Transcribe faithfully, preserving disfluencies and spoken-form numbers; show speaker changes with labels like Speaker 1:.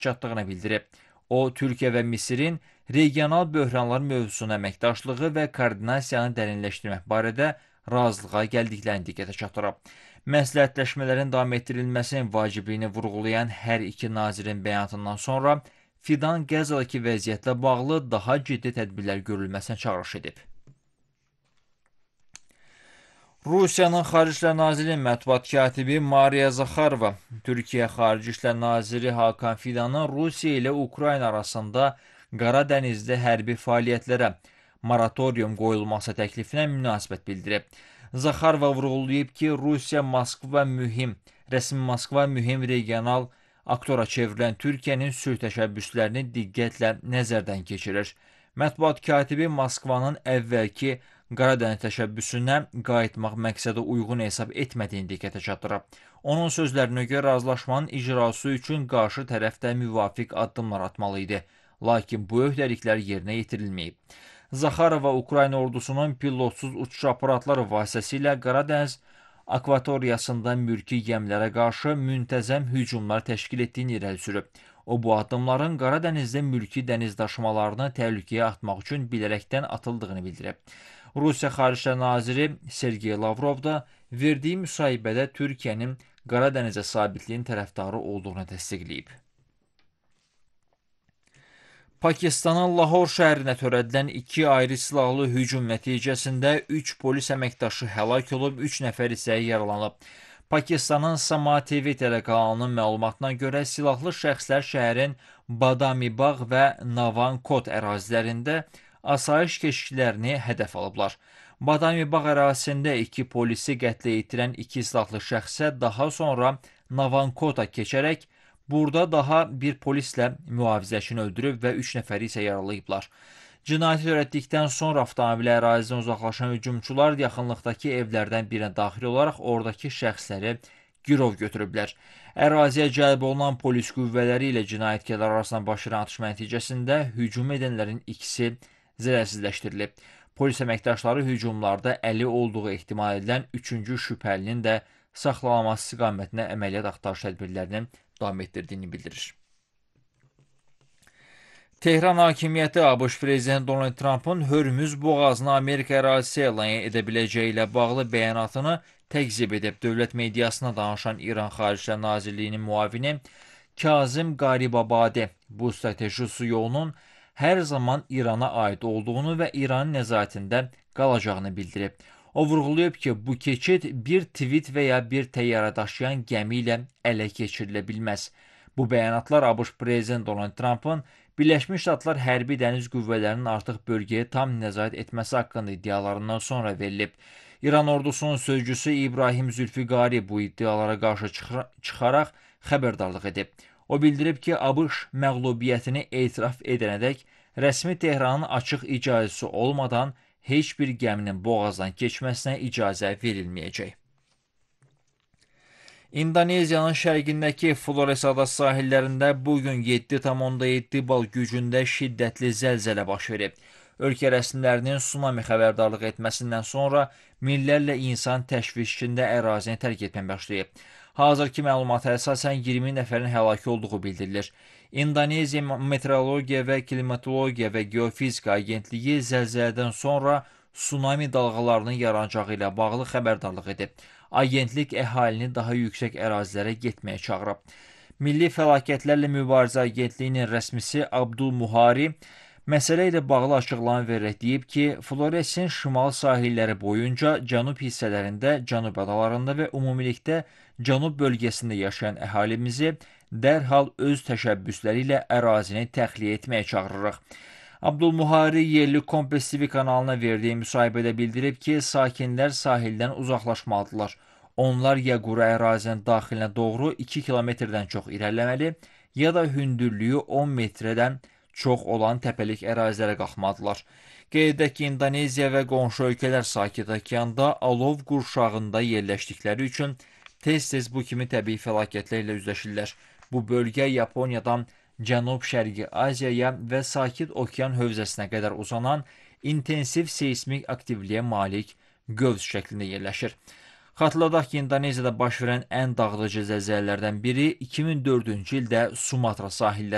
Speaker 1: çatdığını bildirib. O, Türkiyə və Misirin regional böhranlar mövzusuna əməkdaşlığı və koordinasiyanı dərinləşdirmək barədə razılığa gəldiklərini diqqətə çatdırıb. Məsləhətləşmələrin davam etdirilməsinin vacibliyini vurğulayan hər iki nazirin bəyanatından sonra Fidan Qəzzadakı vəziyyətlə bağlı daha ciddi tədbirlər görülməsinə çağırış edib. Rusiyanın Xarici İşlər Nazirliyinin mətbuat katibi Mariya Zakharova, Türkiyə Xarici İşlər Naziri Hakan Fidanın Rusiya ilə Ukrayna arasında Qara Dənizdə hərbi fəaliyyətlərə moratorium qoyulması təklifinə münasibət bildirib. Zakharova vurğulayıb ki, Rusiya Moskva mühim, rəsmi Moskva mühim regional aktora çevrilən Türkiyənin sülh təşəbbüslərini diqqətlə nəzərdən keçirir. Mətbuat katibi Moskvanın əvvəlki Qaradəniz təşəbbüsünə qayıtmaq məqsədə uyğun hesab etmədiyini diqqətə çatdırıb. Onun sözlərinə görə razılaşmanın icrası üçün qarşı tərəf də müvafiq addımlar atmalı idi, lakin bu öhdəliklər yerinə yetirilməyib. Zakharova Ukrayna ordusunun pilotsuz uçuş aparatları vasitəsilə Qaradəniz akvatoriyasında mülki gəmilərə qarşı müntəzəm hücumlar təşkil etdiyini irəli sürüb. O, bu addımların Qaradənizdə mülki dəniz daşımalarını təhlükəyə atmaq üçün bilərəkdən atıldığını bildirib. Rusiya Xarici İşlər Naziri Sergey Lavrov da verdiyi müsahibədə Türkiyənin Qaradənizə sabitliyin tərəfdarı olduğunu təsdiqləyib. Pakistanın Lahor şəhərinə törədilən iki ayrı silahlı hücum nəticəsində üç polis əməkdaşı həlak olub, üç nəfər isə yaralanıb. Pakistanın Sama T V telekanalının məlumatına görə silahlı şəxslər şəhərin Badamibağ və Navankot ərazilərində asayiş keşiklərini hədəf alıblar. Badamibağ ərazisində iki polisi qətlə yetirən iki silahlı şəxsə daha sonra Navankota keçərək burada daha bir polislə mühafizəçini öldürüb və üç nəfəri isə yaralayıblar. Cinayəti törətdikdən sonra avtomobilə ərazidən uzaqlaşan hücumçular yaxınlıqdakı evlərdən birinə daxil olaraq oradakı şəxsləri girov götürüblər. Əraziyə cəlb olunan polis qüvvələri ilə cinayətkarlar arasında baş verən atışma nəticəsində hücum edənlərin ikisi zərərsizləşdirilib. Polis əməkdaşları hücumlarda əli olduğu ehtimal edilən üçüncü şübhəlinin də saxlanılması istiqamətində əməliyyat axtarış tədbirlərinin davam etdirdiyini bildirir. Tehran hakimiyyəti ABŞ prezidenti Donald Trumpın Hörmüz boğazını Amerika ərazisi elan edə biləcəyi ilə bağlı bəyanatını təkzib edib. Dövlət mediasına danışan İran Xarici İşlər Nazirliyinin müavini Kazım Qaribabadi bu strateji yolunun hər zaman İrana aid olduğunu və İranın nəzarətində qalacağını bildirib. O vurğulayıb ki, bu keçid bir tweet və ya bir təyyarə daşıyan gəmi ilə ələ keçirilə bilməz. Bu bəyanatlar ABŞ prezidenti Donald Trumpın Birləşmiş Ştatlar hərbi dəniz qüvvələrinin artıq bölgəyə tam nəzarət etməsi haqqında iddialarından sonra verilib. İran ordusunun sözcüsü İbrahim Zülfiqari bu iddialara qarşı çıxaraq xəbərdarlıq edib. O bildirib ki, ABŞ məğlubiyyətini etiraf edənədək rəsmi Tehranın açıq icazəsi olmadan heç bir gəminin boğazdan keçməsinə icazə verilməyəcək. İndoneziyanın şərqindəki Flores adası sahillərində bugün yeddi tam onda yeddi bal gücündə şiddətli zəlzələ baş verib. Ölkə rəsmilərinin tsunami xəbərdarlıq etməsindən sonra minlərlə insan təşviş içində ərazini tərk etməyə başlayıb. Hazırki məlumata əsasən iyirmi nəfərin həlak olduğu bildirilir. İndoneziya Meteorologiya və Klimatologiya və Geofizika Agentliyi zəlzələdən sonra tsunami dalğalarının yaranacağı ilə bağlı xəbərdarlıq edib. Agentlik əhalini daha yüksək ərazilərə getməyə çağırıb. Milli Fəlakətlərlə Mübarizə Agentliyinin rəsmisi Abdul Muhari məsələ ilə bağlı açıqlama verərək deyib ki, Floresin şimal sahilləri boyunca cənub hissələrində, cənub adalarında və ümumilikdə cənub bölgəsində yaşayan əhalimizi dərhal öz təşəbbüsləri ilə ərazini təxliyə etməyə çağırırıq. Abdülmuhari yerli Kompas T V kanalına verdiyi müsahibədə bildirib ki, sakinlər sahildən uzaqlaşmalıdırlar. Onlar ya quru ərazinin daxilinə doğru iki kilometrdən çox irəliləməli, ya da hündürlüyü on metrdən çox olan təpəlik ərazilərə qalxmalıdırlar. Qeyd edək ki, İndoneziya və qonşu ölkələr Sakit Okeanda alov qurşağında yerləşdikləri üçün tez-tez bu kimi təbii fəlakətlərlə üzləşirlər. Bu bölgə Yaponiyadan Cənub-Şərqi Aziyaya və Sakit Okean hövzəsinə qədər uzanan intensiv seismik aktivliyə malik qövs şəklində yerləşir. Xatırladaq ki, Indoneziyada baş verən ən dağıdıcı zəlzələlərdən biri iki min dördüncü ildə Sumatra sahilləri